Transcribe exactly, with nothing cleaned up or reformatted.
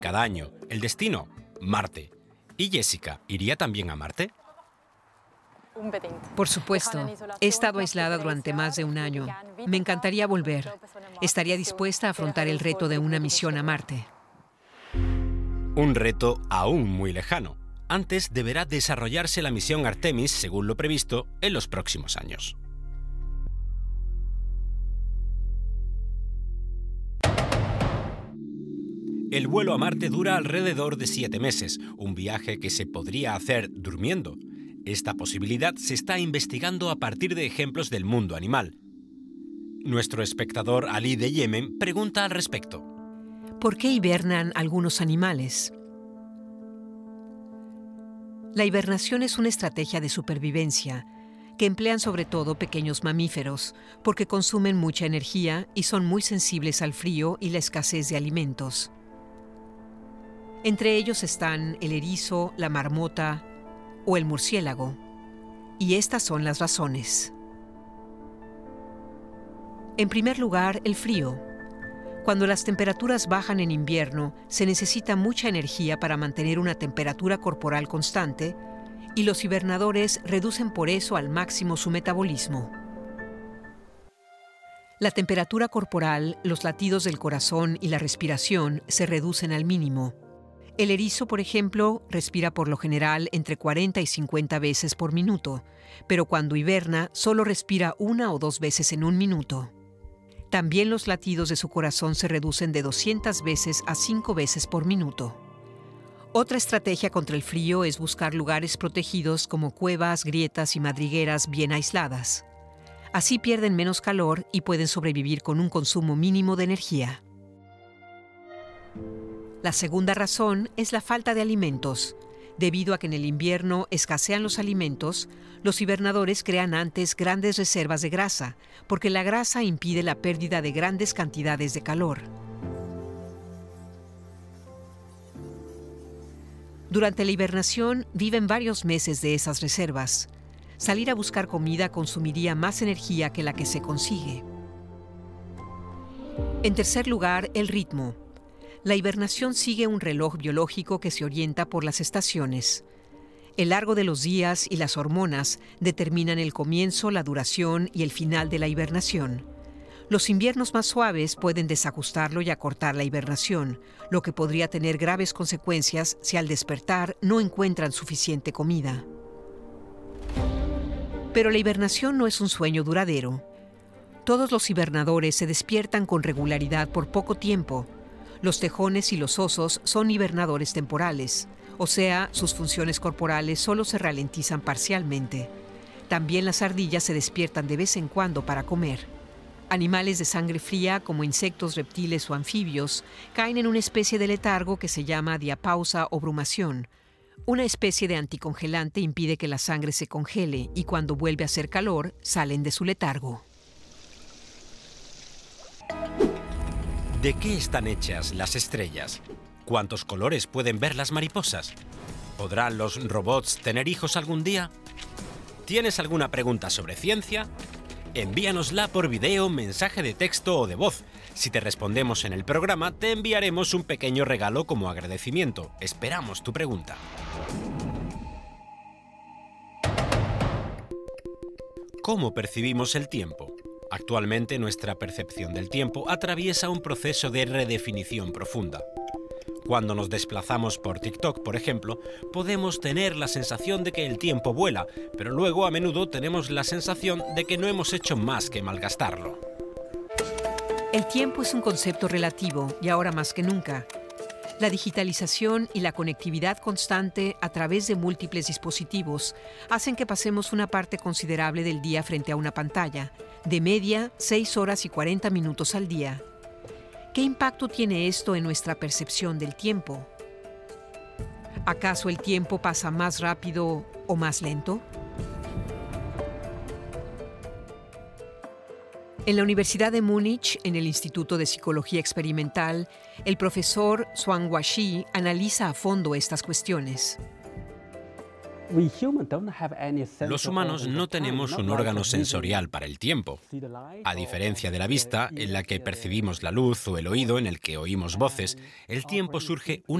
Cada año, el destino, Marte. ¿Y Jessica iría también a Marte? Por supuesto. He estado aislada durante más de un año. Me encantaría volver. Estaría dispuesta a afrontar el reto de una misión a Marte. Un reto aún muy lejano. Antes deberá desarrollarse la misión Artemis, según lo previsto, en los próximos años. El vuelo a Marte dura alrededor de siete meses, un viaje que se podría hacer durmiendo. Esta posibilidad se está investigando a partir de ejemplos del mundo animal. Nuestro espectador Ali de Yemen pregunta al respecto. ¿Por qué hibernan algunos animales? La hibernación es una estrategia de supervivencia que emplean sobre todo pequeños mamíferos porque consumen mucha energía y son muy sensibles al frío y la escasez de alimentos. Entre ellos están el erizo, la marmota o el murciélago. Y estas son las razones. En primer lugar, el frío. Cuando las temperaturas bajan en invierno, se necesita mucha energía para mantener una temperatura corporal constante y los hibernadores reducen por eso al máximo su metabolismo. La temperatura corporal, los latidos del corazón y la respiración se reducen al mínimo. El erizo, por ejemplo, respira por lo general entre cuarenta y cincuenta veces por minuto, pero cuando hiberna solo respira una o dos veces en un minuto. También los latidos de su corazón se reducen de doscientas veces a cinco veces por minuto. Otra estrategia contra el frío es buscar lugares protegidos como cuevas, grietas y madrigueras bien aisladas. Así pierden menos calor y pueden sobrevivir con un consumo mínimo de energía. La segunda razón es la falta de alimentos. Debido a que en el invierno escasean los alimentos, los hibernadores crean antes grandes reservas de grasa, porque la grasa impide la pérdida de grandes cantidades de calor. Durante la hibernación viven varios meses de esas reservas. Salir a buscar comida consumiría más energía que la que se consigue. En tercer lugar, el ritmo. La hibernación sigue un reloj biológico que se orienta por las estaciones. El largo de los días y las hormonas determinan el comienzo, la duración y el final de la hibernación. Los inviernos más suaves pueden desajustarlo y acortar la hibernación, lo que podría tener graves consecuencias si al despertar no encuentran suficiente comida. Pero la hibernación no es un sueño duradero. Todos los hibernadores se despiertan con regularidad por poco tiempo. Los tejones y los osos son hibernadores temporales, o sea, sus funciones corporales solo se ralentizan parcialmente. También las ardillas se despiertan de vez en cuando para comer. Animales de sangre fría, como insectos, reptiles o anfibios, caen en una especie de letargo que se llama diapausa o brumación. Una especie de anticongelante impide que la sangre se congele y cuando vuelve a hacer calor, salen de su letargo. ¿De qué están hechas las estrellas? ¿Cuántos colores pueden ver las mariposas? ¿Podrán los robots tener hijos algún día? ¿Tienes alguna pregunta sobre ciencia? Envíanosla por video, mensaje de texto o de voz. Si te respondemos en el programa, te enviaremos un pequeño regalo como agradecimiento. Esperamos tu pregunta. ¿Cómo percibimos el tiempo? Actualmente nuestra percepción del tiempo atraviesa un proceso de redefinición profunda. Cuando nos desplazamos por TikTok, por ejemplo, podemos tener la sensación de que el tiempo vuela, pero luego a menudo tenemos la sensación de que no hemos hecho más que malgastarlo. El tiempo es un concepto relativo y ahora más que nunca. La digitalización y la conectividad constante a través de múltiples dispositivos hacen que pasemos una parte considerable del día frente a una pantalla, de media seis horas y cuarenta minutos al día. ¿Qué impacto tiene esto en nuestra percepción del tiempo? ¿Acaso el tiempo pasa más rápido o más lento? En la Universidad de Múnich, en el Instituto de Psicología Experimental, el profesor Xuanghua Shi analiza a fondo estas cuestiones. Los humanos no tenemos un órgano sensorial para el tiempo. A diferencia de la vista, en la que percibimos la luz, o el oído, en el que oímos voces, el tiempo surge